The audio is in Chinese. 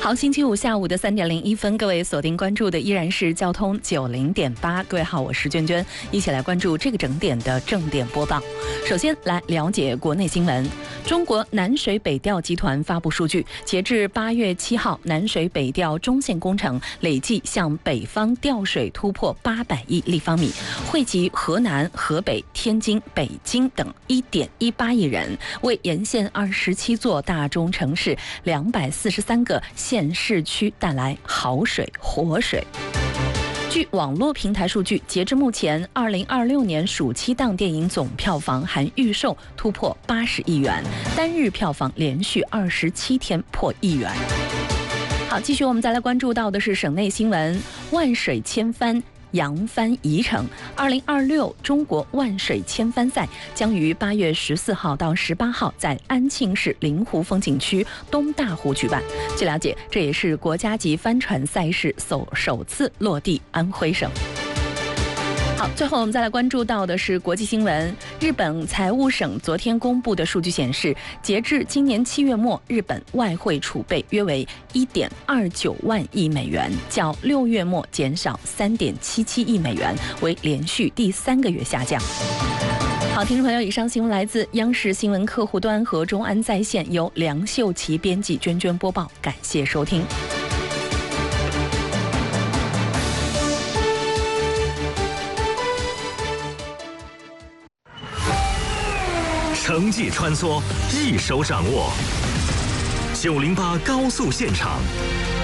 好，星期五下午的3:01，各位锁定关注的依然是交通90.8。各位好，我是娟娟，一起来关注这个整点的正点播报。首先来了解国内新闻。中国南水北调集团发布数据，截至8月7号，南水北调中线工程累计向北方调水突破800亿立方米，惠及河南、河北、天津、北京等1.18亿人，为沿线27座大中城市243个县市区带来好水活水。据网络平台数据，截至目前，2026年暑期档电影总票房含预售突破80亿元，单日票房连续27天破1亿元。好，继续我们再来关注到的是省内新闻，万水千帆。扬帆宜城，2026中国万水千帆赛将于8月14号到18号在安庆市灵湖风景区东大湖举办。据了解，这也是国家级帆船赛事首次落地安徽省。好，最后我们再来关注到的是国际新闻。日本财务省昨天公布的数据显示，截至今年7月末，日本外汇储备约为1.29万亿美元，较6月末减少3.77亿美元，为连续第3个月下降。好，听众朋友，以上新闻来自央视新闻客户端和中安在线，由梁秀琪编辑，娟娟播报，感谢收听。 城际穿梭，一手掌握。908高速现场，